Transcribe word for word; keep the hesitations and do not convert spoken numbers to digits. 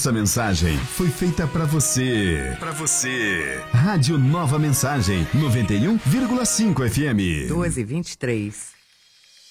Essa mensagem foi feita pra você. Pra você. Rádio Nova Mensagem, noventa e um vírgula cinco F M. doze e vinte e três.